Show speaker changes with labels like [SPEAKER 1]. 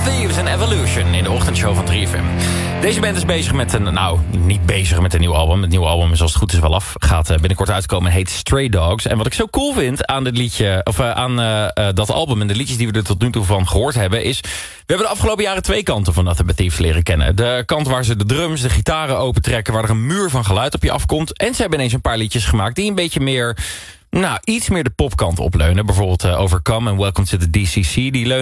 [SPEAKER 1] Thieves en Evolution in de ochtendshow van 3FM. Deze band is bezig met niet bezig met een nieuw album. Het nieuwe album is als het goed is wel af. Gaat binnenkort uitkomen, heet Stray Dogs. En wat ik zo cool vind aan dit liedje, dat album en de liedjes die we er tot nu toe van gehoord hebben, is, we hebben de afgelopen jaren twee kanten van Nothing But Thieves leren kennen. De kant waar ze de drums, de gitaren opentrekken, waar er een muur van geluid op je afkomt. En ze hebben ineens een paar liedjes gemaakt die een beetje meer, iets meer de popkant opleunen. Bijvoorbeeld Overcome en Welcome to the DCC. Die leunen